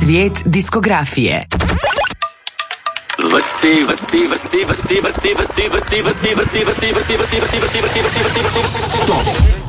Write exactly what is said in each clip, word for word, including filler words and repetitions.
Svijet diskografije. Vrti, vrti, vrti, vrti, vrti, vrti, vrti, vrti, vrti, vrti, vrti, vrti, vrti, vrti, vrti, vrti, vrti, stop.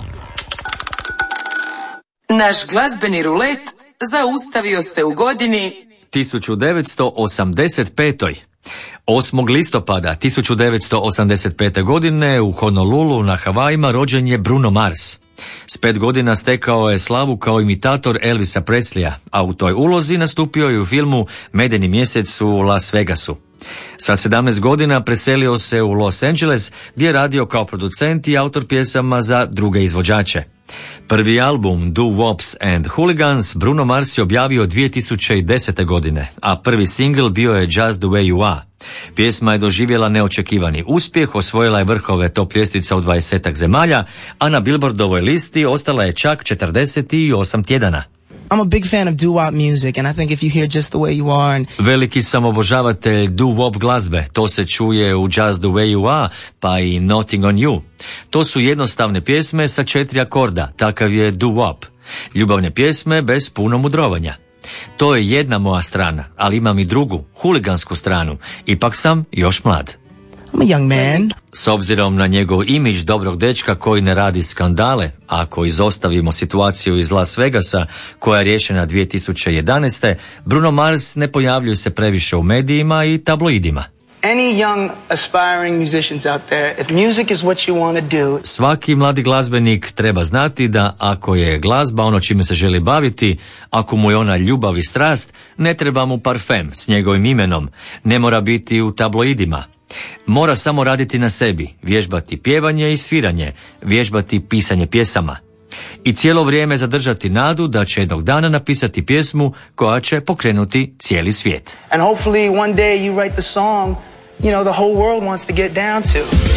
Naš glazbeni rulet zaustavio se u godini tisuću devetsto osamdeset pet. osmog listopada tisuću devetsto osamdeset pete. godine u Honolulu na Havajima rođen je Bruno Mars. S pet godina stekao je slavu kao imitator Elvisa Presleya, a u toj ulozi nastupio je u filmu Medeni mjesec u Las Vegasu. Sa sedamnaest godina preselio se u Los Angeles gdje je radio kao producent i autor pjesama za druge izvođače. Prvi album Do Wops and Hooligans Bruno Mars je objavio dvije tisuće desete. godine, a prvi singl bio je Just the Way You Are. Pjesma je doživjela neočekivani uspjeh, osvojila je vrhove top ljestvica u dvadesetak zemalja, a na Billboardovoj listi ostala je čak četrdeset osam tjedana. I'm a big fan of doo-wop music, and I think if you hear Just the Way You Are and... Veliki sam obožavatelj doo-wop glazbe, to se čuje u Just the Way You Are, pa i Nothing on You. To su jednostavne pjesme sa četiri akorda, takav je doo-wop. Ljubavne pjesme bez puno mudrovanja. To je jedna moja strana, ali imam i drugu, huligansku stranu. Ipak sam još mlad. I'm a young man. S obzirom na njegov imidž dobrog dečka koji ne radi skandale, ako izostavimo situaciju iz Las Vegasa koja je riješena dvije tisuće jedanaeste. Bruno Mars ne pojavljuje se previše u medijima i tabloidima. Any young aspiring musicians out there, if music is what you want to do. Svaki mladi glazbenik treba znati da ako je glazba ono čime se želi baviti, ako mu je ona ljubav i strast, ne treba mu parfem s njegovim imenom, ne mora biti u tabloidima. Mora samo raditi na sebi, vježbati pjevanje i sviranje, vježbati pisanje pjesama. I cijelo vrijeme zadržati nadu da će jednog dana napisati pjesmu koja će pokrenuti cijeli svijet. And hopefully one day you write the song, you know, the whole world wants to get down to.